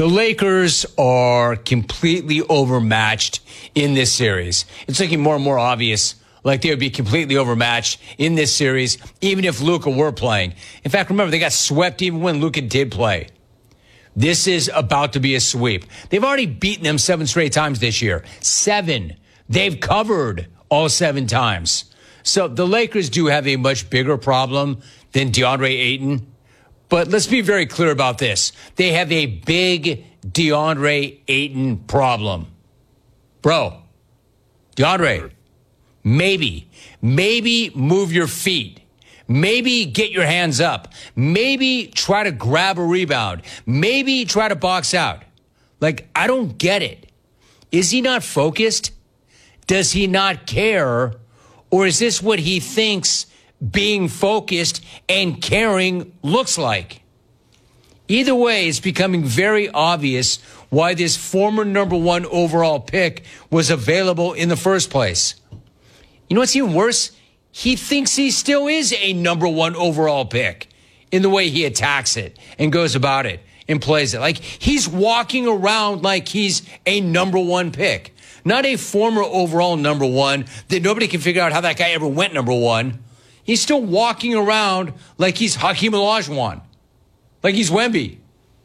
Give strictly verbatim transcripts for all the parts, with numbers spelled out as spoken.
The Lakers are completely overmatched in this series. It's looking more and more obvious like they would be completely overmatched in this series, even if Luka were playing. In fact, remember, they got swept even when Luka did play. This is about to be a sweep. They've already beaten them seven straight times this year. Seven. They've covered all seven times. So the Lakers do have a much bigger problem than DeAndre Ayton. But let's be very clear about this. They have a big DeAndre Ayton problem. Bro, DeAndre, maybe, maybe move your feet. Maybe get your hands up. Maybe try to grab a rebound. Maybe try to box out. Like, I don't get it. Is he not focused? Does he not care? Or is this what he thinks being focused and caring looks like? Either way, it's becoming very obvious why this former number one overall pick was available in the first place. You know what's even worse? He thinks he still is a number one overall pick in the way he attacks it and goes about it and plays it. Like, he's walking around like he's a number one pick, not a former overall number one that nobody can figure out how that guy ever went number one. He's still walking around like he's Hakeem Olajuwon, like he's Wemby.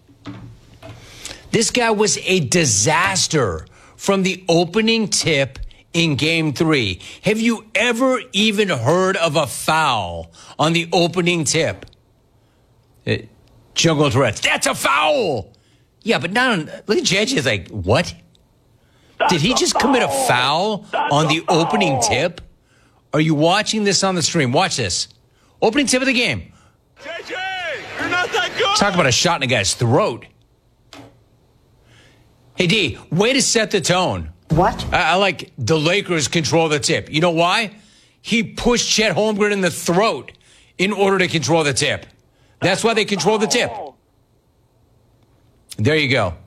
This guy was a disaster from the opening tip in game three. Have you ever even heard of a foul on the opening tip? Uh, Jungle Tourette's, that's a foul. Yeah, but now look at Judge is like, what? That's Did he just foul. commit a foul that's on the foul. opening tip? Are you watching this on the stream? Watch this. Opening tip of the game. J J, you're not that good. Talk about a shot in a guy's throat. Hey, D, way to set the tone. What? I, I like the Lakers control the tip. You know why? He pushed Chet Holmgren in the throat in order to control the tip. That's why they control the tip. There you go.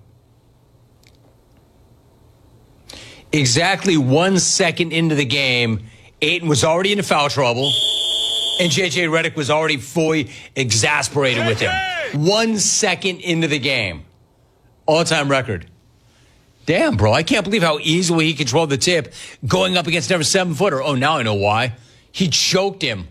Exactly one second into the game, Ayton was already in foul trouble, and J J Redick was already fully exasperated with him. One second into the game. All-time record. Damn, bro, I can't believe how easily he controlled the tip going up against another seven-footer. Oh, now I know why. He choked him.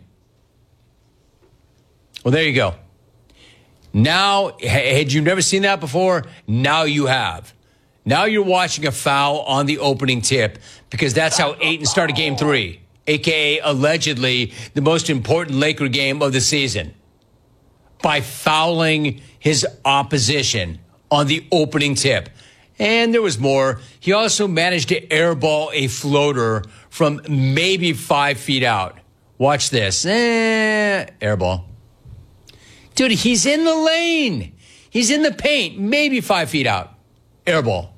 Well, there you go. Now, had you never seen that before? Now you have. Now you're watching a foul on the opening tip because that's how Ayton started game three, a k a allegedly the most important Laker game of the season, by fouling his opposition on the opening tip. And there was more. He also managed to airball a floater from maybe five feet out. Watch this. Eh, airball. Dude, he's in the lane. He's in the paint, maybe five feet out. Airball.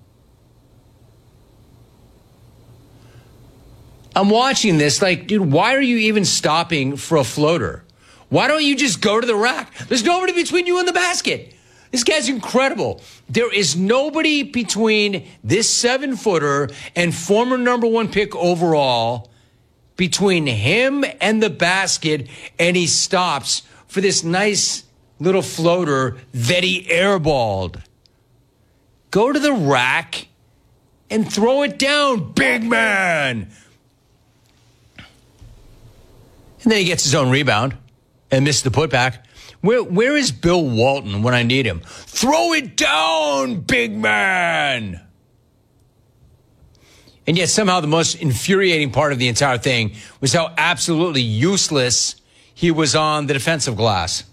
I'm watching this like, dude, why are you even stopping for a floater? Why don't you just go to the rack? There's nobody between you and the basket. This guy's incredible. There is nobody between this seven-footer and former number one pick overall, between him and the basket, and he stops for this nice little floater that he airballed. Go to the rack and throw it down, big man. And then he gets his own rebound and misses the putback. Where, where is Bill Walton when I need him? Throw it down, big man. And yet somehow the most infuriating part of the entire thing was how absolutely useless he was on the defensive glass.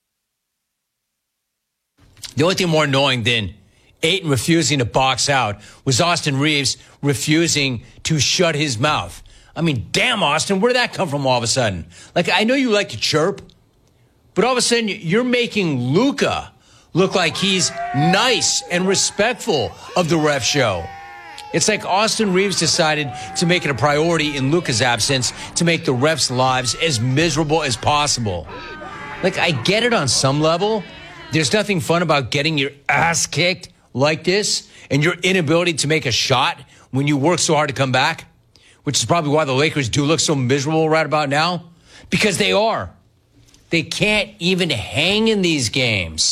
The only thing more annoying than Ayton refusing to box out was Austin Reeves refusing to shut his mouth. I mean, damn, Austin, where did that come from all of a sudden? Like, I know you like to chirp, but all of a sudden you're making Luka look like he's nice and respectful of the ref show. It's like Austin Reeves decided to make it a priority in Luka's absence to make the refs' lives as miserable as possible. Like, I get it on some level. There's nothing fun about getting your ass kicked like this and your inability to make a shot when you work so hard to come back, which is probably why the Lakers do look so miserable right about now, because they are. They can't even hang in these games.